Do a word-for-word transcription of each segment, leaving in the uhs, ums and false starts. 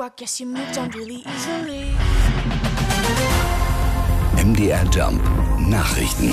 I guess you moved on really easily. M D R Jump Nachrichten.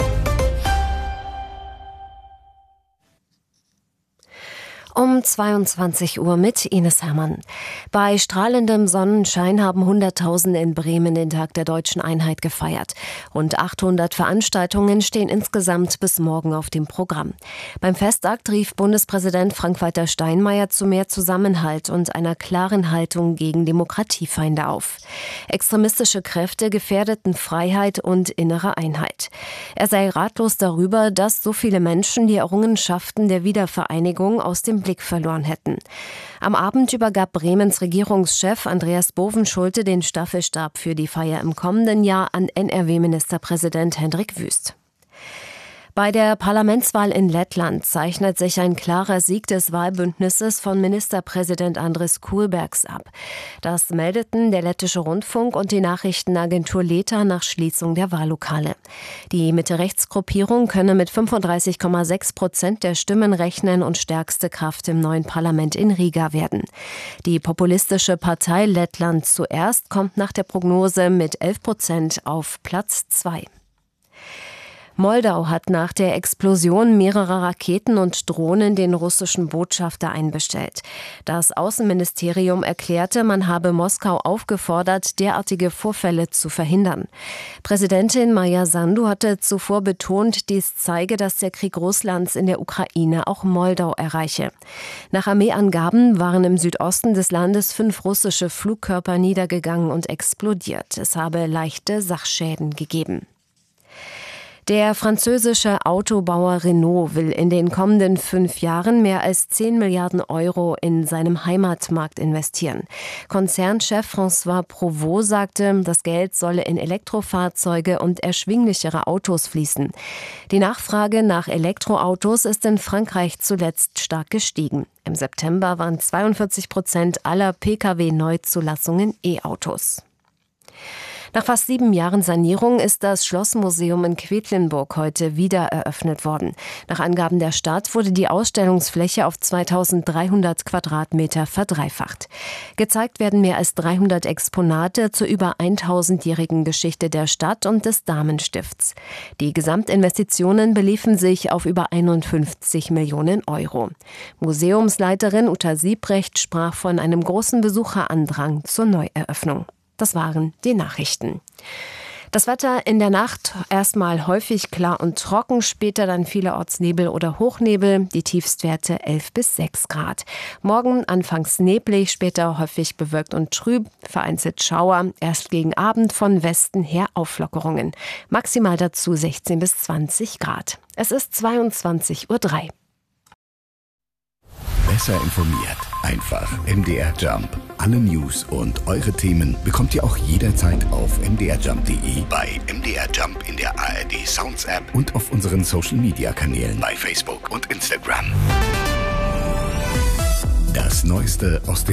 Um zweiundzwanzig Uhr mit Ines Hermann. Bei strahlendem Sonnenschein haben Hunderttausende in Bremen den Tag der Deutschen Einheit gefeiert. Rund achthundert Veranstaltungen stehen insgesamt bis morgen auf dem Programm. Beim Festakt rief Bundespräsident Frank-Walter Steinmeier zu mehr Zusammenhalt und einer klaren Haltung gegen Demokratiefeinde auf. Extremistische Kräfte gefährdeten Freiheit und innere Einheit. Er sei ratlos darüber, dass so viele Menschen die Errungenschaften der Wiedervereinigung aus dem Blick verloren hätten. Am Abend übergab Bremens Regierungschef Andreas Bovenschulte den Staffelstab für die Feier im kommenden Jahr an N R W-Ministerpräsident Hendrik Wüst. Bei der Parlamentswahl in Lettland zeichnet sich ein klarer Sieg des Wahlbündnisses von Ministerpräsident Andris Kulbergs ab. Das meldeten der lettische Rundfunk und die Nachrichtenagentur Leta nach Schließung der Wahllokale. Die Mitte-Rechts-Gruppierung könne mit fünfunddreißig Komma sechs Prozent der Stimmen rechnen und stärkste Kraft im neuen Parlament in Riga werden. Die populistische Partei Lettland zuerst kommt nach der Prognose mit elf Prozent auf Platz zwei. Moldau hat nach der Explosion mehrerer Raketen und Drohnen den russischen Botschafter einbestellt. Das Außenministerium erklärte, man habe Moskau aufgefordert, derartige Vorfälle zu verhindern. Präsidentin Maja Sandu hatte zuvor betont, dies zeige, dass der Krieg Russlands in der Ukraine auch Moldau erreiche. Nach Armeeangaben waren im Südosten des Landes fünf russische Flugkörper niedergegangen und explodiert. Es habe leichte Sachschäden gegeben. Der französische Autobauer Renault will in den kommenden fünf Jahren mehr als zehn Milliarden Euro in seinem Heimatmarkt investieren. Konzernchef François Provost sagte, das Geld solle in Elektrofahrzeuge und erschwinglichere Autos fließen. Die Nachfrage nach Elektroautos ist in Frankreich zuletzt stark gestiegen. Im September waren zweiundvierzig Prozent aller Pkw-Neuzulassungen E-Autos. Nach fast sieben Jahren Sanierung ist das Schlossmuseum in Quedlinburg heute wieder eröffnet worden. Nach Angaben der Stadt wurde die Ausstellungsfläche auf zweitausenddreihundert Quadratmeter verdreifacht. Gezeigt werden mehr als dreihundert Exponate zur über tausendjährigen Geschichte der Stadt und des Damenstifts. Die Gesamtinvestitionen beliefen sich auf über einundfünfzig Millionen Euro. Museumsleiterin Uta Siebrecht sprach von einem großen Besucherandrang zur Neueröffnung. Das waren die Nachrichten. Das Wetter in der Nacht erstmal häufig klar und trocken, später dann vielerorts Nebel oder Hochnebel, die Tiefstwerte elf bis sechs Grad. Morgen anfangs neblig, später häufig bewölkt und trüb, vereinzelt Schauer, erst gegen Abend von Westen her Auflockerungen. Maximal dazu sechzehn bis zwanzig Grad. Es ist zweiundzwanzig Uhr drei. Besser informiert. Einfach M D R Jump. Alle News und eure Themen bekommt ihr auch jederzeit auf m d r jump punkt d e, bei M D R Jump in der A R D Sounds App und auf unseren Social Media Kanälen bei Facebook und Instagram. Das Neueste aus dem